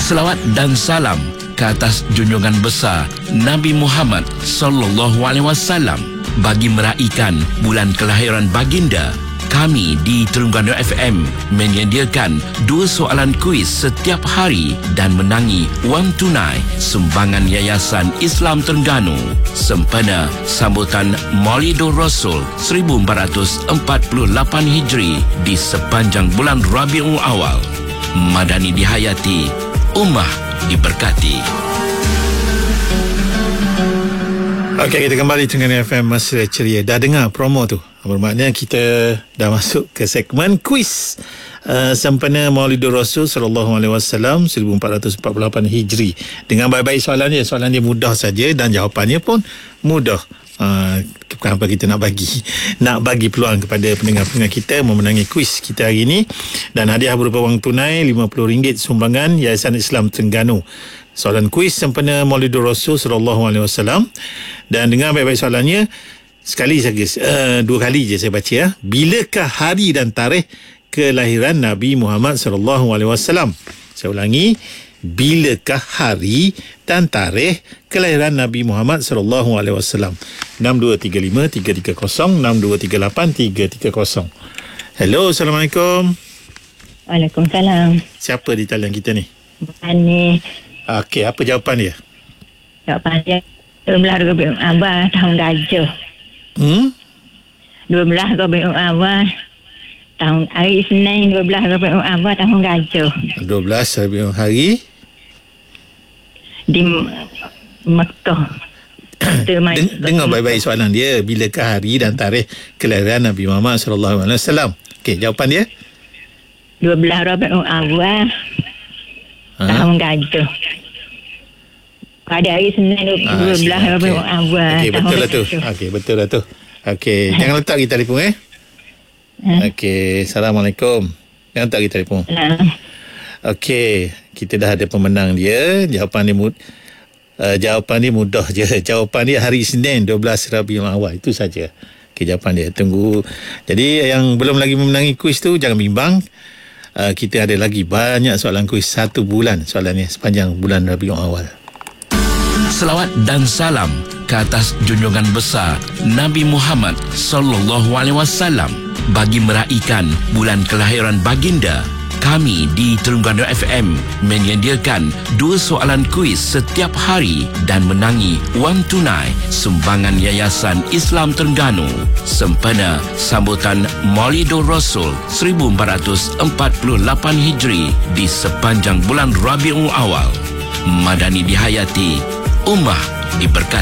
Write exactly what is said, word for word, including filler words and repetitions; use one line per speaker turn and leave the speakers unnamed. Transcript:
Selawat dan salam ke atas junjungan besar Nabi Muhammad sallallahu alaihi wasallam bagi meraihkan bulan kelahiran baginda. Kami di Terengganu F M menyediakan dua soalan kuis setiap hari dan menangi wang tunai sumbangan Yayasan Islam Terengganu sempena sambutan Maulidur Rasul seribu empat ratus empat puluh lapan Hijri di sepanjang bulan Rabiul Awal. Madani dihayati, ummah diberkati.
Okey, kita kembali dengan F M Mesra Ceria. Dah dengar promo tu? Bermakna kita dah masuk ke segmen kuis uh, sempena Maulidur Rasul sallallahu alaihi wasallam seribu empat ratus empat puluh lapan Hijri. Dengan baik-baik soalan dia, soalan dia mudah saja dan jawapannya pun mudah. Uh, kenapa kita nak bagi nak bagi peluang kepada pendengar-pendengar kita memenangi kuis kita hari ini, dan hadiah berupa wang tunai lima puluh ringgit sumbangan Yayasan Islam Terengganu. Soalan kuis sempena Maulidur Rasul sallallahu alaihi wasallam, dan dengan baik-baik soalannya sekali saja, uh, dua kali je saya baca ya. Bilakah hari dan tarikh kelahiran Nabi Muhammad sallallahu alaihi wasallam? Saya ulangi, bilakah hari dan tarikh kelahiran Nabi Muhammad sallallahu alaihi wasallam? enam dua tiga lima tiga tiga kosong enam dua tiga lapan tiga tiga kosong. Hello, Assalamualaikum.
Waalaikumsalam.
Siapa di talian kita ni?
Ani.
Okey, apa jawapan dia?
Jawapan dia dua belas Rabiul Awal tahun gajah.
Hmm?
dua belas Rabiul Awal tahun hari Isnin, dua belas Rabiul Awal tahun gajah.
dua belas Rabiul hari
di Mekah.
Den- dengar baik-baik soalan dia. Bilakah hari dan tarikh kelahiran Nabi Muhammad sallallahu alaihi wasallam? Okey, jawapan dia
dua belas Rabiul Awal ha? tahun gajah. Pada hari Senin dua belas Rabiul Awal.
Okey, betul lah tu. Okey, betul lah tu. Okey, jangan letak kita telefon eh. Okey, Assalamualaikum. Jangan letak kita telefon. Okey, kita dah ada pemenang dia. Jawapan dia mud- uh, jawapan dia mudah je. Jawapan dia hari Isnin dua belas Rabiul Awal. Itu saja. Okey, jawapan dia. Tunggu. Jadi yang belum lagi memenangi kuis tu jangan bimbang. Uh, kita ada lagi banyak soalan kuis satu bulan soalannya sepanjang bulan Rabiul Awal.
Selawat dan salam ke atas junjungan besar Nabi Muhammad sallallahu alaihi wasallam bagi meraihkan bulan kelahiran baginda. Kami di Terengganu F M menyediakan dua soalan kuis setiap hari dan menangi wang tunai sumbangan Yayasan Islam Terengganu sempena sambutan Maulidur Rasul seribu empat ratus empat puluh lapan Hijri di sepanjang bulan Rabiul Awal. Madani dihayati, ummah diberkati.